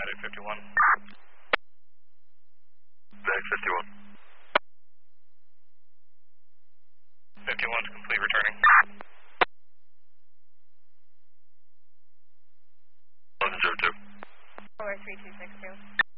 Mayday 51. Back 51. 51 to complete returning. 1102. Over 3262.